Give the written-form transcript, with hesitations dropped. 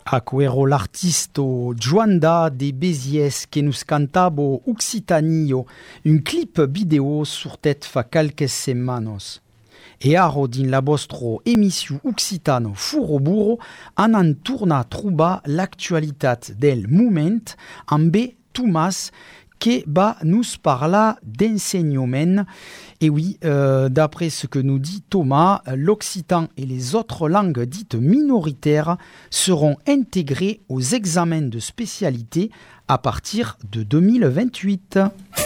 Acuero l'artisto Joanda de Béziès que nous cantabo Occitanio, un clip vidéo sur tête fa quelques semanas. E aro din la vostro emission Occitano Furo Burro an torna a trobar l'actualitat del moment amb Thomas qui va nous parler d'enseignement. Et oui, d'après ce que nous dit Thomas, l'occitan et les autres langues dites minoritaires seront intégrées aux examens de spécialité à partir de 2028.